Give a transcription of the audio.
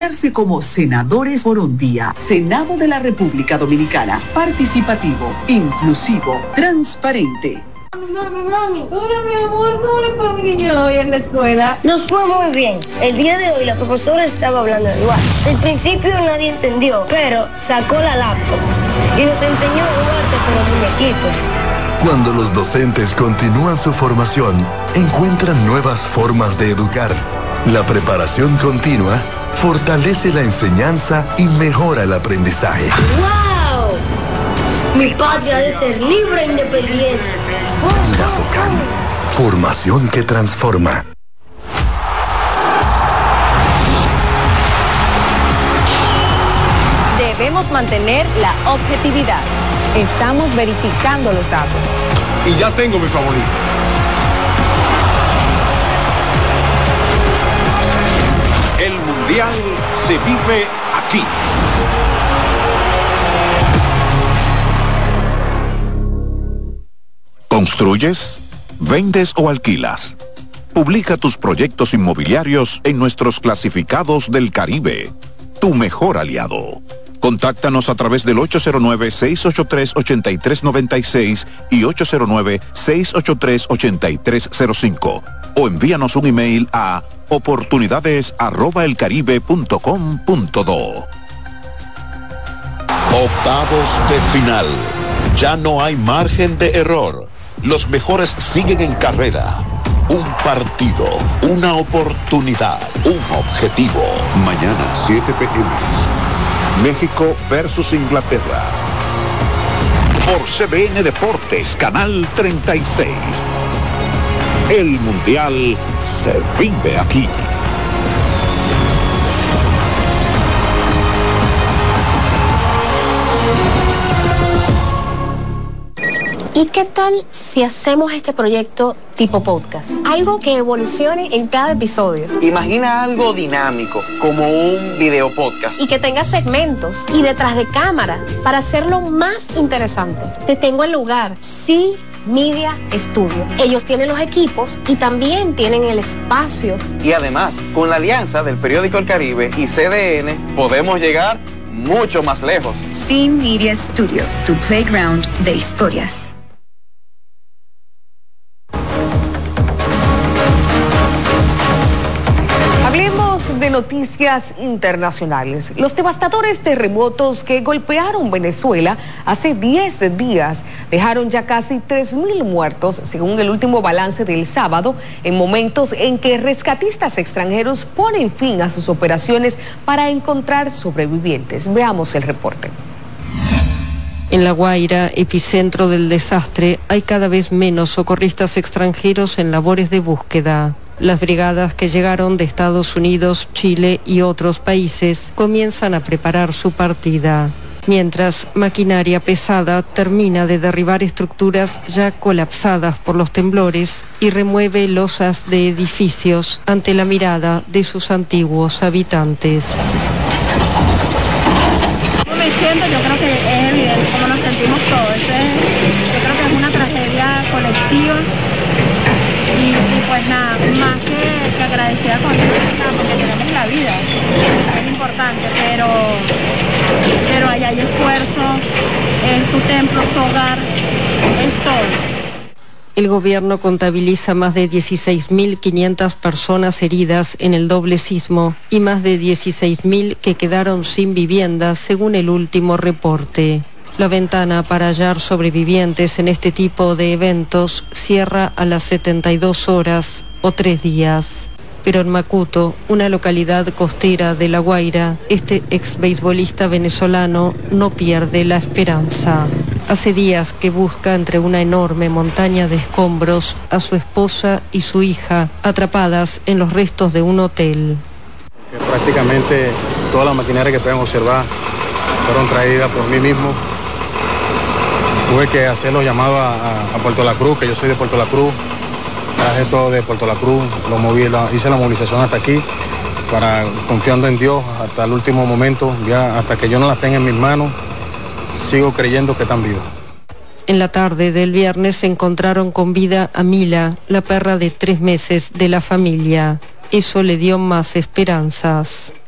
como senadores por un día. Senado de la República Dominicana. Participativo, inclusivo, transparente. Mami, hola mi amor, ¿cómo le fue a mi niño hoy en la escuela? Nos fue muy bien. El día de hoy la profesora estaba hablando igual. Al principio nadie entendió, pero sacó la laptop y nos enseñó a jugar con muñequitos. Cuando los docentes continúan su formación, encuentran nuevas formas de educar. La preparación continua fortalece la enseñanza y mejora el aprendizaje. ¡Wow! Mi patria debe ser libre e independiente. La FOCAN, formación que transforma. Debemos mantener la objetividad. Estamos verificando los datos. Y ya tengo mi favorito. El Mundial se vive aquí. ¿Construyes? ¿Vendes o alquilas? Publica tus proyectos inmobiliarios en nuestros clasificados del Caribe. Tu mejor aliado. Contáctanos a través del 809-683-8396 y 809-683-8305 o envíanos un email a oportunidades@elcaribe.com.do. Octavos de final. Ya no hay margen de error. Los mejores siguen en carrera. Un partido, una oportunidad, un objetivo. Mañana, 7 p.m. México versus Inglaterra. Por CBN Deportes, Canal 36. El Mundial se vive aquí. ¿Y qué tal si hacemos este proyecto tipo podcast? Algo que evolucione en cada episodio. Imagina algo dinámico, como un video podcast. Y que tenga segmentos y detrás de cámara para hacerlo más interesante. Te tengo el lugar. Sí. Media Studio. Ellos tienen los equipos y también tienen el espacio. Y además, con la alianza del periódico El Caribe y CDN, podemos llegar mucho más lejos. Sin Media Studio, tu playground de historias. De noticias internacionales. Los devastadores terremotos que golpearon Venezuela hace 10 días dejaron ya casi 3.000 muertos, según el último balance del sábado, en momentos en que rescatistas extranjeros ponen fin a sus operaciones para encontrar sobrevivientes. Veamos el reporte. En La Guaira, epicentro del desastre, hay cada vez menos socorristas extranjeros en labores de búsqueda. Las brigadas que llegaron de Estados Unidos, Chile y otros países comienzan a preparar su partida, mientras maquinaria pesada termina de derribar estructuras ya colapsadas por los temblores y remueve losas de edificios ante la mirada de sus antiguos habitantes. Me siento, yo creo que es evidente cómo nos sentimos todos. Yo creo que es una tragedia colectiva. Y pues nada, más que agradecida con Dios, porque tenemos la vida, es importante, pero allá hay esfuerzo, es tu templo, tu hogar, es todo. El gobierno contabiliza más de 16.500 personas heridas en el doble sismo y más de 16.000 que quedaron sin vivienda, según el último reporte. La ventana para hallar sobrevivientes en este tipo de eventos cierra a las 72 horas o 3 días. Pero en Macuto, una localidad costera de La Guaira, este exbeisbolista venezolano no pierde la esperanza. Hace días que busca entre una enorme montaña de escombros a su esposa y su hija, atrapadas en los restos de un hotel. Prácticamente toda la maquinaria que pueden observar fueron traídas por mí mismo. Tuve que hacer los llamados a Puerto La Cruz, que yo soy de Puerto La Cruz. Traje todo de Puerto La Cruz, lo moví, hice la movilización hasta aquí, confiando en Dios hasta el último momento, ya hasta que yo no las tenga en mis manos, sigo creyendo que están vivos. En la tarde del viernes se encontraron con vida a Mila, la perra de 3 meses de la familia. Eso le dio más esperanzas.